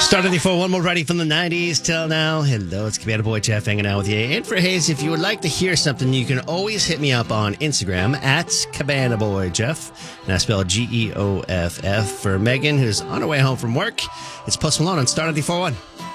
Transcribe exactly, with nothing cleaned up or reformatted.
Started the four one more ready from the nineties till now. Hello, it's Commander Boy Jeff hanging out with you. And for Hayes, if you would like to hear something, you can always hit me up on Instagram at Cabana Boy Jeff. And I spell G E O F F. For Megan, who's on her way home from work, it's Post Malone on Started the four one.